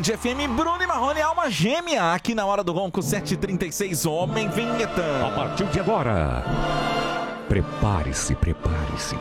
Band FM, Bruno e Marrone, alma gêmea, aqui na Hora do Ronco, 7h36, Homem Vinheta. A partir de agora, prepare-se. Prepare-se.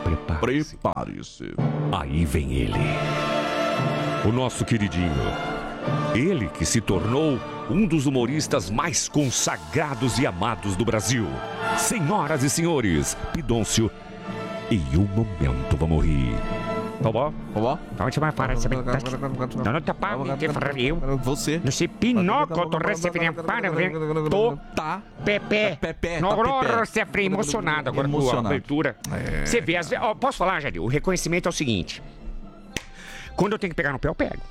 Aí vem ele, o nosso queridinho. Ele que se tornou um dos humoristas mais consagrados e amados do Brasil. Senhoras e senhores, Pidoncio. E o momento vamos rir. Tá bom? Então a gente vai parar de saber. Não te pago, que frio. Você. Não sei, Pinóquio, tô recebendo para ver. Tô. Tá. Pepe. Você é frio, emocionado agora com a abertura. Você vê, às vezes. Posso falar, Jadir? O reconhecimento é o seguinte: quando eu tenho que pegar no pé, eu pego.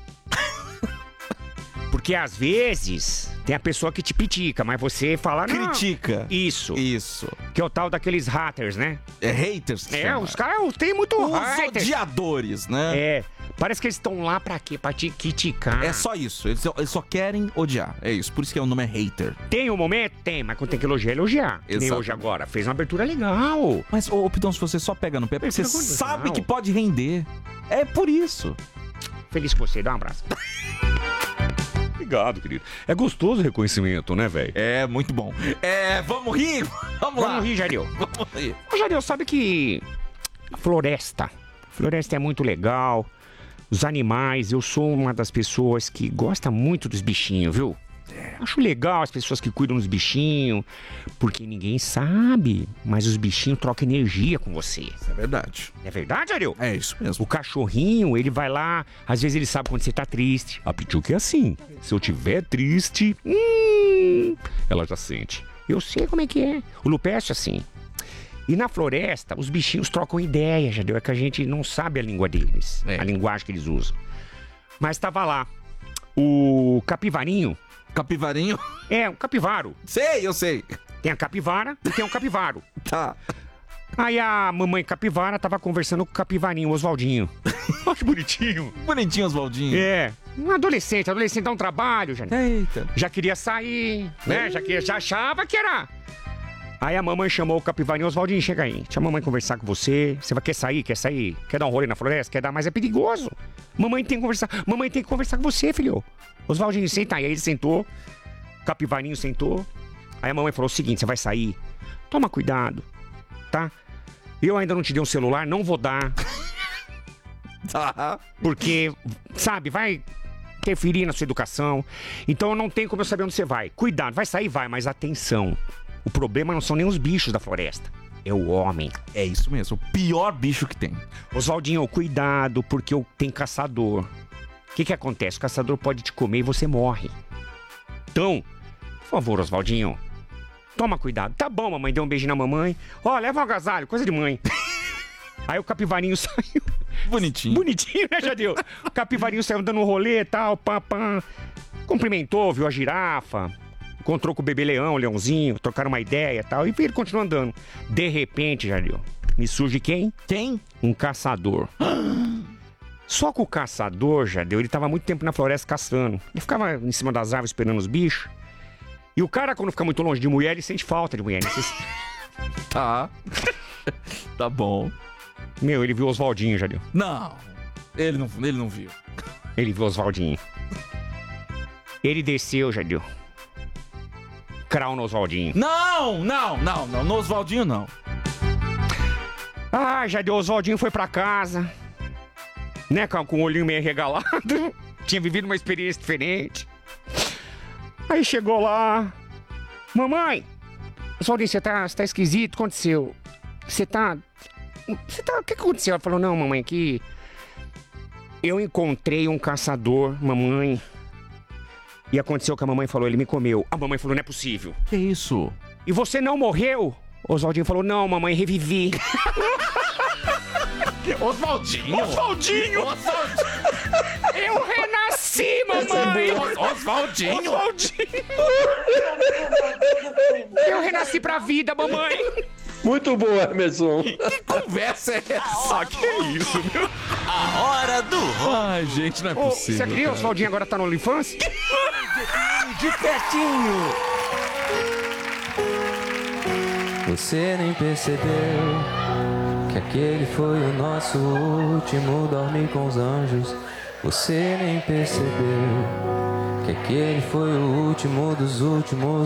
Porque às vezes tem a pessoa que te pitica, mas você fala... Não, critica. Isso. Que é o tal daqueles haters, né? É haters que chama. Os caras têm muito haters. Os odiadores, né? Parece que eles estão lá pra quê? Pra te criticar. É só isso. Eles só querem odiar. É isso. Por isso que o nome é hater. Tem um momento? Tem. Mas quando tem que elogiar. Nem hoje agora. Fez uma abertura legal. Mas, Pitão, se você só pega no pé, porque você sabe que pode render. É por isso. Feliz com você. Dá um abraço. Obrigado, querido. É gostoso o reconhecimento, né, velho? É, muito bom. Vamos rir? Vamos lá. Vamos rir, Jair. Vamos rir. Ô, Jair, sabe que a floresta é muito legal. Os animais, eu sou uma das pessoas que gosta muito dos bichinhos, viu? Acho legal as pessoas que cuidam dos bichinhos, porque ninguém sabe, mas os bichinhos trocam energia com você. Isso é verdade. É verdade, Ariel? É isso mesmo. O cachorrinho, ele vai lá, às vezes ele sabe quando você tá triste. A Pichuca é assim. Se eu tiver triste, ela já sente. Eu sei como é que é. O Lupécio é assim. E na floresta, os bichinhos trocam ideia, já deu. É que a gente não sabe a língua deles, a linguagem que eles usam. Mas tava lá, o capivarinho. Capivarinho? É, um capivaro. Eu sei. Tem a capivara e tem um capivaro. Tá. Aí a mamãe capivara tava conversando com o capivarinho, o Oswaldinho. Olha que bonitinho. Bonitinho, Oswaldinho. É. Um adolescente dá um trabalho, já. Eita. Já queria sair, né? Já achava que era. Aí a mamãe chamou o capivarinho, Oswaldinho, chega aí. Deixa a mamãe conversar com você. Você quer sair? Quer dar um rolê na floresta? Quer dar? Mas é perigoso. Mamãe tem que conversar com você, filho. Oswaldinho, senta aí. Aí ele sentou. O capivarinho sentou. Aí a mamãe falou o seguinte: você vai sair. Toma cuidado, tá? Eu ainda não te dei um celular, não vou dar. Tá. Porque, sabe, vai interferir na sua educação. Então não tem como eu saber onde você vai. Cuidado, vai sair, vai, mas atenção. O problema não são nem os bichos da floresta, é o homem. É isso mesmo, o pior bicho que tem. Oswaldinho, cuidado, porque tem caçador. O que acontece? O caçador pode te comer e você morre. Então, por favor, Oswaldinho, toma cuidado. Tá bom, mamãe, deu um beijo na mamãe. Leva um agasalho, coisa de mãe. Aí o capivarinho saiu. Bonitinho, né, Jadeu? O capivarinho saiu dando um rolê e tal, pam. Cumprimentou, viu a girafa. Encontrou com o bebê leão, o leãozinho, trocaram uma ideia e tal, e ele continuou andando. De repente, Jadeu, me surge quem? Quem? Um caçador. Só que o caçador, Jadeu, ele tava muito tempo na floresta caçando. Ele ficava em cima das árvores esperando os bichos. E o cara, quando fica muito longe de mulher, ele sente falta de mulher. Tá. Tá bom. Meu, ele viu o Oswaldinho, Jadeu. Não, ele não viu. Ele viu o Oswaldinho. Ele desceu, Jadeu. Crau no Oswaldinho. Não, no Oswaldinho não. Jadeu, o Oswaldinho foi pra casa, né, com o olhinho meio regalado. Tinha vivido uma experiência diferente. Aí chegou lá. Mamãe, Oswaldinho, você tá esquisito, o que aconteceu? O que aconteceu? Ela falou, não, mamãe, que eu encontrei um caçador, mamãe. E aconteceu que a mamãe falou, ele me comeu. A mamãe falou, não é possível. Que isso? E você não morreu? Oswaldinho falou, não, mamãe, revivi. Oswaldinho! Eu renasci, mamãe! Oswaldinho! Eu renasci pra vida, mamãe! Muito bom, Emerson. Que conversa é essa? Que isso, meu? A hora do Ai, gente, não é possível. Você acredita? O Oswaldinho agora tá no OnlyFans? De pertinho! Você nem percebeu que aquele foi o nosso último dormir com os anjos. Você nem percebeu que aquele foi o último dos últimos